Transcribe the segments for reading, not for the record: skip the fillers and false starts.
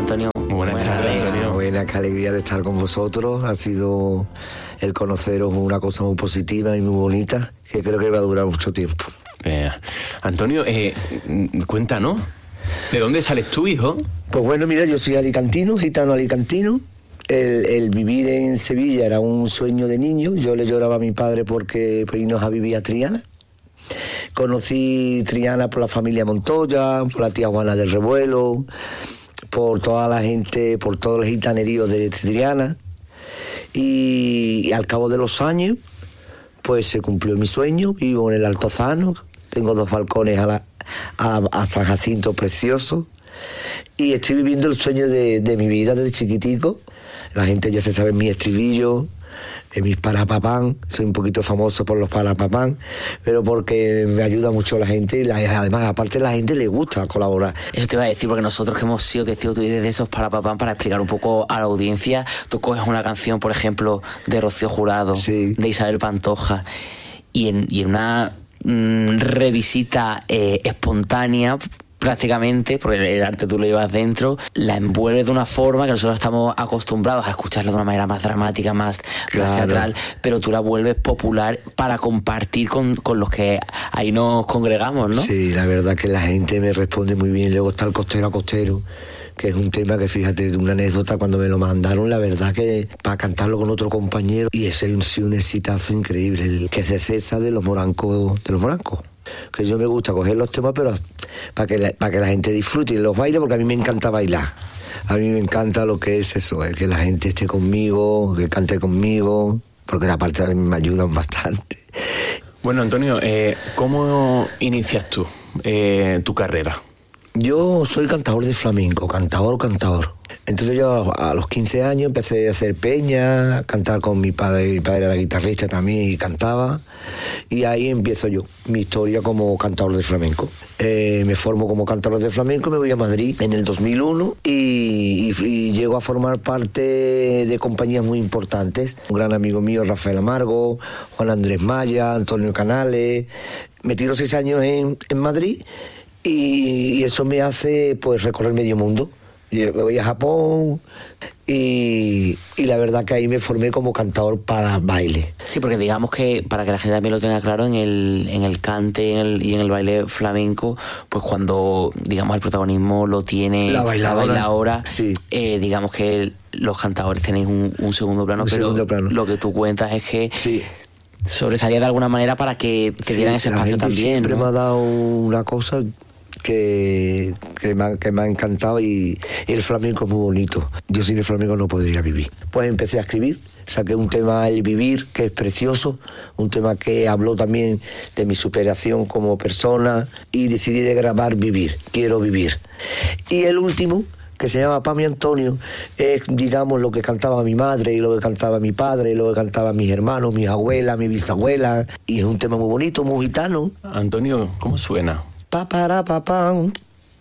Antonio. Buenas tardes, Antonio. Buena, qué alegría de estar con vosotros. Ha sido el conoceros una cosa muy positiva y muy bonita, que creo que va a durar mucho tiempo. Antonio, cuéntanos, ¿de dónde sales tú, hijo? Pues bueno, mira, yo soy alicantino, gitano alicantino. El vivir en Sevilla era un sueño de niño. Yo le lloraba a mi padre porque pues, irnos a vivir a Triana. Conocí Triana por la familia Montoya, por la tía Juana del Revuelo, por toda la gente, por todo el gitanerío de Triana. Y al cabo de los años, pues se cumplió mi sueño. Vivo en el Altozano, tengo 2 balcones a San Jacinto precioso. Y estoy viviendo el sueño de mi vida desde chiquitico. La gente ya se sabe mi estribillo, mis parapapán. Soy un poquito famoso por los parapapán, pero porque me ayuda mucho la gente y además, aparte, la gente le gusta colaborar. Eso te iba a decir, porque nosotros que hemos sido testigos de esos parapapán, para explicar un poco a la audiencia, tú coges una canción, por ejemplo, de Rocío Jurado, sí, de Isabel Pantoja, y en una revisita espontánea, prácticamente, porque el arte tú lo llevas dentro, la envuelves de una forma que nosotros estamos acostumbrados a escucharla de una manera más dramática, más teatral, pero tú la vuelves popular para compartir con los que ahí nos congregamos, ¿no? Sí, la verdad que la gente me responde muy bien. Luego está el Costero a Costero, que es un tema que, fíjate, una anécdota, cuando me lo mandaron, la verdad que para cantarlo con otro compañero, y ese es un exitazo increíble, el que se cesa de los morancos, que yo me gusta coger los temas, pero para que la gente disfrute y los baile, porque a mí me encanta bailar. A mí me encanta lo que es eso, que la gente esté conmigo, que cante conmigo, porque aparte a mí me ayudan bastante. Bueno, Antonio, ¿cómo inicias tú tu carrera? Yo soy cantador de flamenco, cantador. Entonces yo a los 15 años empecé a hacer peña, a cantar con mi padre. Mi padre era guitarrista también y cantaba. Y ahí empiezo yo, mi historia como cantador de flamenco. Me formo como cantador de flamenco, me voy a Madrid en el 2001 y llego a formar parte de compañías muy importantes. Un gran amigo mío, Rafael Amargo, Juan Andrés Maya, Antonio Canales. Me tiro 6 años en Madrid. Y eso me hace pues recorrer medio mundo. Yo me voy a Japón y la verdad que ahí me formé como cantador para baile. Sí, porque digamos que, para que la gente también lo tenga claro, en el cante y en el baile flamenco, pues cuando, digamos, el protagonismo lo tiene la bailadora, sí. Digamos que los cantadores tenéis un segundo plano, lo que tú cuentas es que... Sí. Sobresalía de alguna manera para que dieran ese espacio también. Siempre me ha dado una cosa que me ha encantado y el flamenco es muy bonito. Yo sin el flamenco no podría vivir. Pues empecé a escribir, saqué un tema, El Vivir, que es precioso, un tema que habló también de mi superación como persona, y decidí de grabar Vivir, quiero vivir. Y el último, que se llama Pa' mi Antonio, es, digamos, lo que cantaba mi madre y lo que cantaba mi padre y lo que cantaban mis hermanos, mis abuelas, mis bisabuelas, y es un tema muy bonito, muy gitano. Antonio, ¿cómo suena? Pa para pa pam,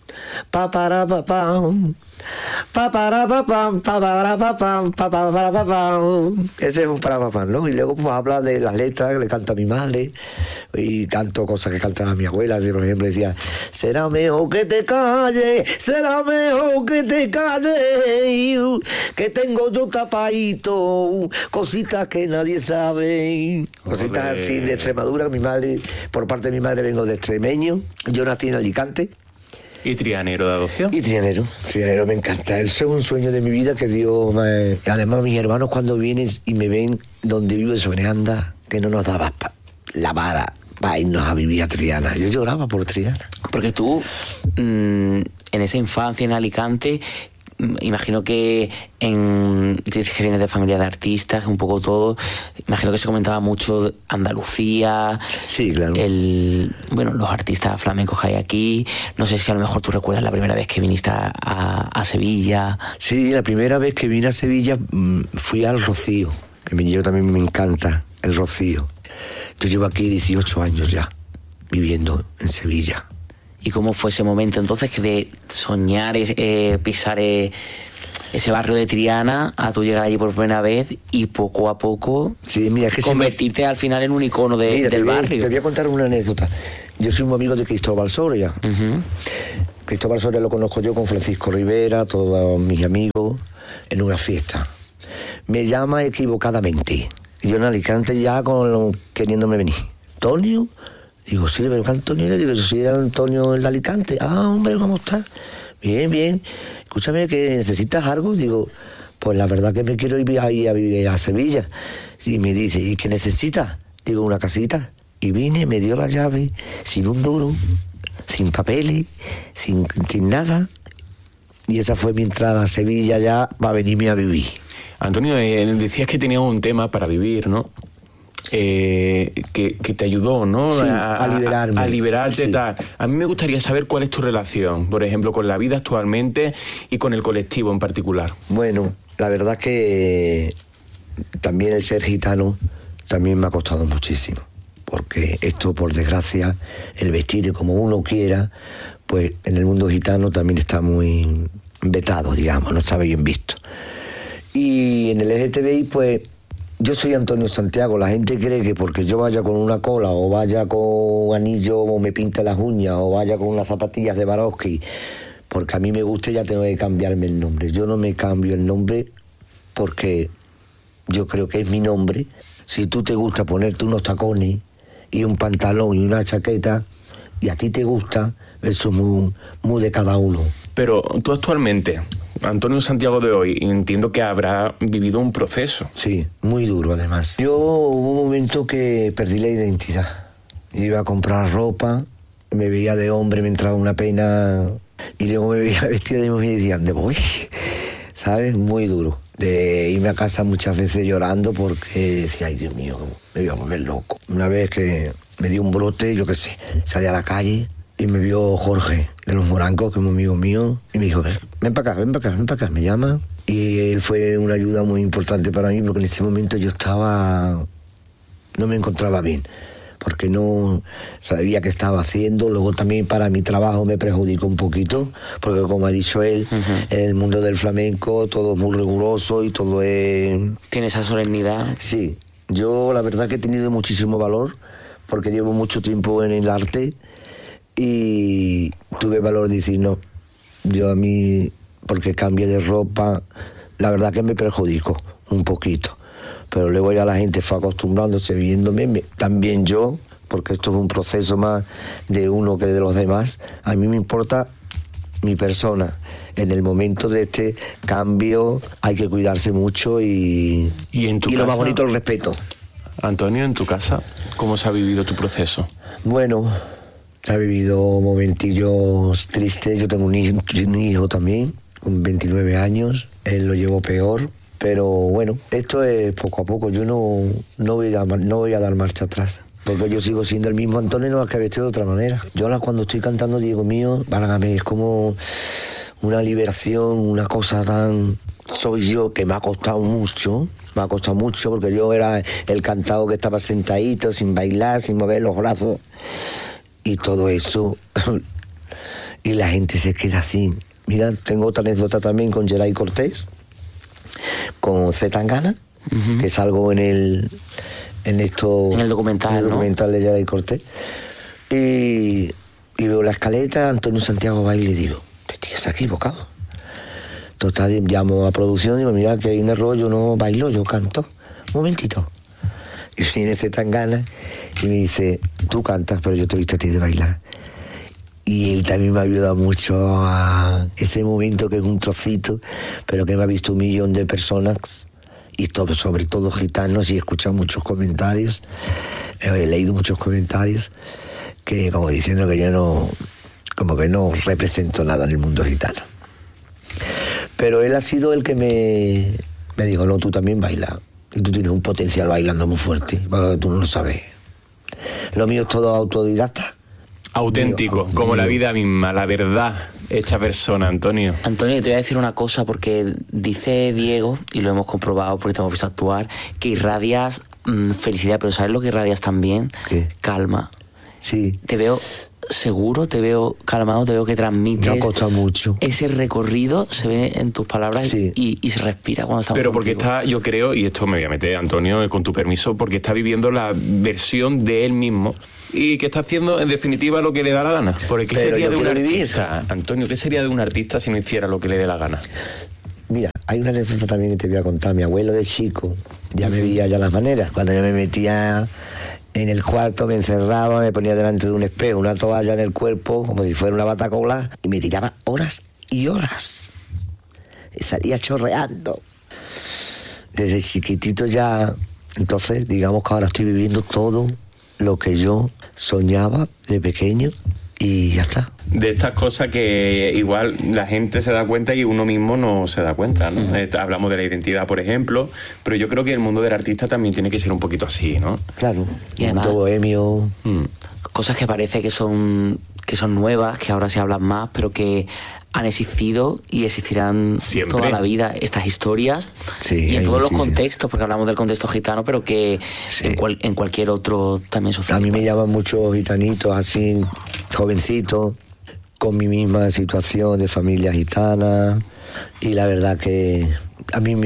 pa para pa pam, pa para pa pam, pa para pa pam, pa para pa pam. Ese es un para pa pam, ¿no? Y luego pues habla de las letras que le canto a mi madre y canto cosas que cantaba mi abuela. Por ejemplo, decía: será mejor que te calles, será mejor que te calles, que tengo yo tapadito, cositas que nadie sabe. Cositas así de Extremadura. Mi madre, por parte de mi madre vengo de extremeño. Yo nací en Alicante. ¿Y trianero de adopción? Y trianero me encanta. Ese es un sueño de mi vida que Dios me... Además, mis hermanos cuando vienen y me ven donde vivo de Soneanda, que no nos daba la vara para irnos a vivir a Triana. Yo lloraba por Triana. Porque tú, en esa infancia en Alicante, imagino que dices que vienes de familia de artistas, un poco todo, imagino que se comentaba mucho Andalucía, sí, claro, los artistas flamencos que hay aquí. No sé si a lo mejor tú recuerdas la primera vez que viniste a Sevilla. Sí, la primera vez que vine a Sevilla fui al Rocío, que yo también me encanta el Rocío. Yo llevo aquí 18 años ya viviendo en Sevilla. ¿Y cómo fue ese momento entonces que de soñar pisar ese barrio de Triana a tú llegar allí por primera vez y poco a poco convertirte al final en un icono del barrio? Te voy a contar una anécdota. Yo soy un amigo de Cristóbal Soria. Cristóbal Soria lo conozco yo con Francisco Rivera, todos mis amigos, en una fiesta. Me llama equivocadamente. Y yo en Alicante ya queriéndome venir. ¿Antonio? Digo, sí, pero Antonio, digo, yo soy Antonio el de Alicante. Ah, hombre, ¿cómo estás? Bien, bien. Escúchame, ¿que necesitas algo? Digo, pues la verdad que me quiero ir a vivir a Sevilla. Y me dice, ¿y qué necesitas? Digo, una casita. Y vine, me dio la llave, sin un duro, sin papeles, sin nada. Y esa fue mi entrada a Sevilla ya para venirme a vivir. Antonio, decías que tenías un tema para vivir, ¿no? Que te ayudó, ¿no? Sí, a liberarme. A liberarte, Sí. tal. A mí me gustaría saber cuál es tu relación, por ejemplo, con la vida actualmente y con el colectivo en particular. Bueno, la verdad que también el ser gitano también me ha costado muchísimo. Porque esto, por desgracia, el vestir como uno quiera, pues en el mundo gitano también está muy vetado, digamos, no está bien visto. Y en el LGTBI, pues, yo soy Antonio Santiago. La gente cree que porque yo vaya con una cola, o vaya con anillo, o me pinte las uñas, o vaya con unas zapatillas de Swarovski, porque a mí me guste, ya tengo que cambiarme el nombre. Yo no me cambio el nombre porque yo creo que es mi nombre. Si tú te gusta ponerte unos tacones y un pantalón y una chaqueta, y a ti te gusta, eso es muy de cada uno. Pero tú actualmente, Antonio Santiago de hoy, entiendo que habrá vivido un proceso. Sí, muy duro además. Yo hubo un momento que perdí la identidad. Iba a comprar ropa, me veía de hombre, me entraba una pena, y luego me veía vestido de mujer y decía, ¿dónde voy? ¿Sabes? Muy duro. De irme a casa muchas veces llorando porque decía, ay Dios mío, me voy a volver loco. Una vez que me dio un brote, yo qué sé, salí a la calle y me vio Jorge de los Morancos, que es un amigo mío, y me dijo, ven para acá, ven para acá, ven para acá, me llama. Y él fue una ayuda muy importante para mí porque en ese momento yo no me encontraba bien, porque no sabía qué estaba haciendo. Luego también para mi trabajo me perjudicó un poquito, porque como ha dicho él, en el mundo del flamenco todo es muy riguroso y todo es... Tiene esa solemnidad. Sí, yo la verdad que he tenido muchísimo valor, porque llevo mucho tiempo en el arte y tuve valor de decir no. Yo a mí, porque cambié de ropa, la verdad que me perjudicó un poquito. Pero luego ya la gente fue acostumbrándose, viéndome, también yo, porque esto es un proceso más de uno que de los demás. A mí me importa mi persona. En el momento de este cambio hay que cuidarse mucho y en tu lo casa, más bonito, el respeto. Antonio, en tu casa, ¿cómo se ha vivido tu proceso? Bueno, se ha vivido momentillos tristes. Yo tengo un hijo también, con 29 años. Él lo llevó peor. Pero bueno, esto es poco a poco. Yo no voy a dar marcha atrás, porque yo sigo siendo el mismo Antonio, no es que vestido de otra manera. Yo ahora cuando estoy cantando, Diego mío, válgame, es como una liberación, una cosa tan... Soy yo, que me ha costado mucho porque yo era el cantado que estaba sentadito, sin bailar, sin mover los brazos y todo eso. Y la gente se queda así. Mira, tengo otra anécdota también con Geray Cortés, con Z Tangana, que salgo en el documental, ¿no? De Geray Cortés, y veo la escaleta, Antonio Santiago baila y digo, este tío se ha equivocado. Total, llamo a producción y digo, mira, que hay un error, yo no bailo, yo canto. Un momentito. Y viene Z Tangana y me dice, tú cantas, pero yo te he visto a ti de bailar. Y él también me ha ayudado mucho a ese momento, que es un trocito, pero que me ha visto 1 millón de personas, y sobre todo gitanos, y he escuchado muchos comentarios, he leído muchos comentarios, que como diciendo que yo no represento nada en el mundo gitano. Pero él ha sido el que me dijo, no, tú también bailas, y tú tienes un potencial bailando muy fuerte, porque tú no lo sabes. Lo mío es todo autodidacta. Auténtico, como la vida misma, la verdad hecha persona, Antonio. Antonio, te voy a decir una cosa, porque dice Diego, y lo hemos comprobado porque te hemos visto actuar, que irradias felicidad, pero ¿sabes lo que irradias también? ¿Qué? Calma. Sí. Te veo seguro, te veo calmado, te veo que transmites. Me ha costado mucho. Ese recorrido se ve en tus palabras, sí, y se respira cuando estamos Pero porque contigo. está, yo creo, y esto me voy a meter, Antonio, con tu permiso, porque está viviendo la versión de él mismo y que está haciendo en definitiva lo que le da la gana. Porque ¿qué Pero sería yo de un quiero vivir. artista, Antonio? ¿Qué sería de un artista si no hiciera lo que le dé la gana? Mira, hay una anécdota también que te voy a contar. Mi abuelo de chico ya me veía ya las maneras. Cuando yo me metía en el cuarto, me encerraba, me ponía delante de un espejo, una toalla en el cuerpo, como si fuera una batacola, y me tiraba horas y horas. Y salía chorreando. Desde chiquitito ya, entonces, digamos que ahora estoy viviendo todo lo que yo soñaba de pequeño y ya está. De estas cosas que igual la gente se da cuenta y uno mismo no se da cuenta, ¿no? Hablamos de la identidad, por ejemplo, pero yo creo que el mundo del artista también tiene que ser un poquito así, ¿no? Claro, Y además- un bohemio. Cosas que parece que son nuevas, que ahora se hablan más, pero que han existido y existirán Siempre. toda la vida, estas historias, Sí, y en hay todos los muchísimas. contextos, porque hablamos del contexto gitano, pero que Sí. en cualquier otro también sucede. A mí me llaman muchos gitanitos así, jovencitos, con mi misma situación de familia gitana, y la verdad que a mí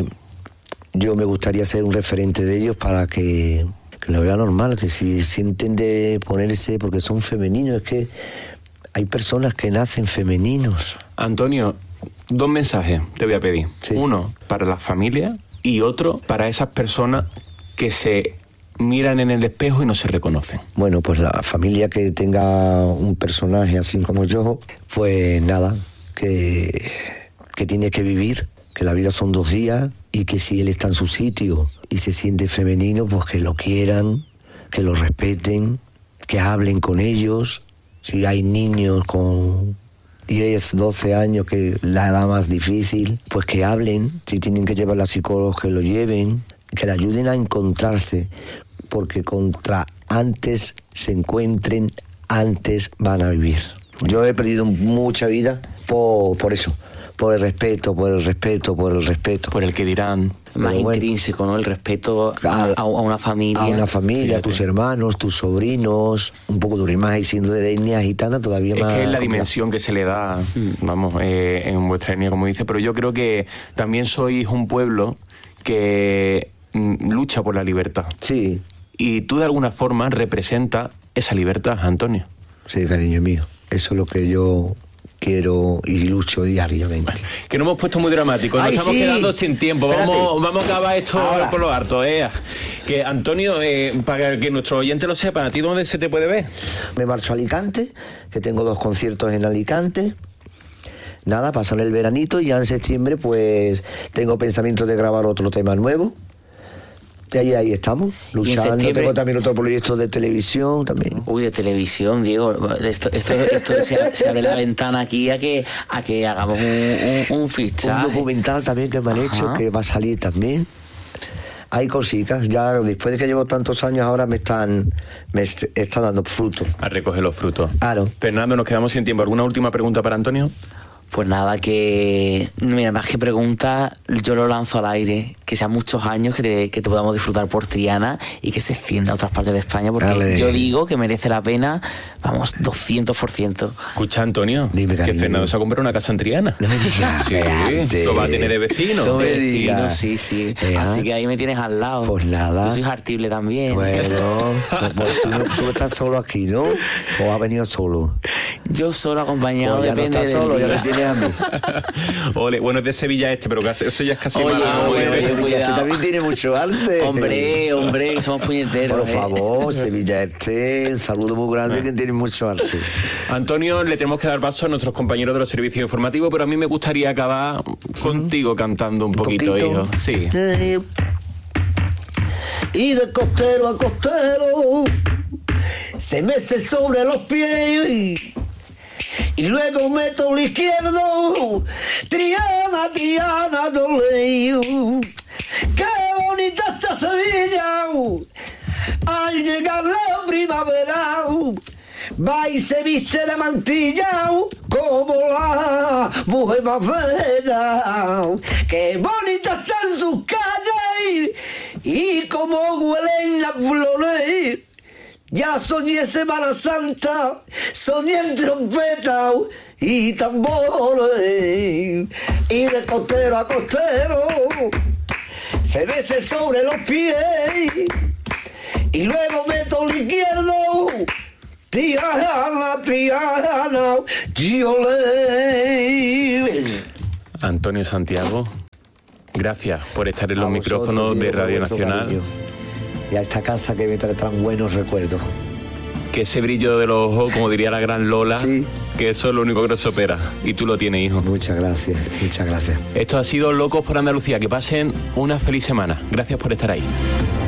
yo me gustaría ser un referente de ellos para que lo vea normal, que si sienten de ponerse, porque son femeninos, es que hay personas que nacen femeninos. Antonio, 2 mensajes te voy a pedir. Sí. Uno para la familia y otro para esas personas que se miran en el espejo y no se reconocen. Bueno, pues la familia que tenga un personaje así como yo, pues nada, que tiene que vivir, que la vida son 2 días y que si él está en su sitio y se siente femenino, pues que lo quieran, que lo respeten, que hablen con ellos. Si hay niños con 10, 12 años, que la edad más difícil, pues que hablen. Si tienen que llevar a psicólogos, que lo lleven, que le ayuden a encontrarse, porque contra antes se encuentren, antes van a vivir. Yo he perdido mucha vida por eso, por el respeto, por el respeto, por el respeto. Por el que dirán. Más Pero bueno. intrínseco, ¿no? El respeto a una familia. A una familia, a tus Fíjate. hermanos, tus sobrinos, un poco duro, y más, y siendo de etnia gitana todavía Es más... que es la complicado. dimensión que se le da, vamos, en vuestra etnia, como dice, pero yo creo que también sois un pueblo que lucha por la libertad. Sí, Y tú de alguna forma representas esa libertad, Antonio. sí, cariño mío. Eso es lo que yo quiero y lucho diariamente. Que nos hemos puesto muy dramáticos, nos Ay, estamos sí. quedando sin tiempo. Espérate. Vamos a acabar esto Ahora. por lo harto. Que Antonio, para que nuestros oyentes lo sepan, ¿a ti dónde se te puede ver? Me marcho a Alicante, que tengo 2 conciertos en Alicante. Nada, pasan el veranito y ya en septiembre pues tengo pensamiento de grabar otro tema nuevo. Y ahí estamos, luchando. septiembre- Tengo también otro proyecto de televisión también. Uy, de televisión, Diego. Esto se abre la ventana aquí a que hagamos un Un fichaje. documental también que me han hecho, Ajá. que va a salir también. Hay cositas, ya después de que llevo tantos años ahora me están dando fruto. A recoger los frutos. Claro. Fernando, nos quedamos sin tiempo. ¿Alguna última pregunta para Antonio? Pues nada, que... Mira, más que pregunta, yo lo lanzo al aire. Que sean muchos años que te podamos disfrutar por Triana y que se extienda a otras partes de España, porque Dale. yo digo que merece la pena, vamos, 200%. Escucha, Antonio, Dime, que cariño. Fernando se ha comprado una casa en Triana. No me digas, Sí, espérate. lo va a tener de vecino. No me Vecino, digas. sí, sí. Ea. Así que ahí me tienes al lado. Pues nada. Yo soy jartible también. Bueno, pues tú estás solo aquí, ¿no? ¿O has venido solo? Yo solo acompañado, Pues ya no depende estás del solo, ya día. me tienes a mí. Ole, bueno, es de Sevilla pero eso ya es casi Oye, Málaga, muy oye, de- oye, Sevilla cuidado. Este también tiene mucho arte. Hombre, que somos puñeteros. Por favor, Sevilla Este, un saludo muy grande que tiene mucho arte. Antonio, le tenemos que dar paso a nuestros compañeros de los servicios informativos, pero a mí me gustaría acabar contigo cantando un poquito, hijo. Sí. Y de costero a costero se mece sobre los pies y luego meto el izquierdo, Triana, Triana, doleo. Qué bonita está Sevilla al llegar la primavera. Va y se viste de mantilla como la mujer más bella. Qué bonita están sus calles y como huelen las flores. Ya soñé Semana Santa, soñé en trompeta y tambores. Y de costero a costero se mece sobre los pies y luego meto el izquierdo, Triana, Triana, Giole. Antonio Santiago, gracias por estar en los micrófonos de Radio Nacional. Y a esta casa que me trae tan buenos recuerdos. Que ese brillo de los ojos, como diría la gran Lola, sí, que eso es lo único que nos supera. Y tú lo tienes, hijo. Muchas gracias, muchas gracias. Esto ha sido Locos por Andalucía. Que pasen una feliz semana. Gracias por estar ahí.